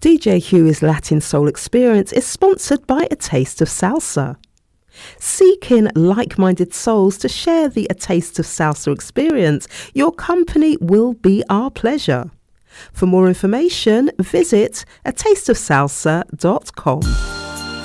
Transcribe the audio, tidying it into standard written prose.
DJ Huey's Latin Soul Experience is sponsored by A Taste of Salsa. Seeking like-minded souls to share the A Taste of Salsa experience, your company will be our pleasure. For more information, visit atasteofsalsa.com.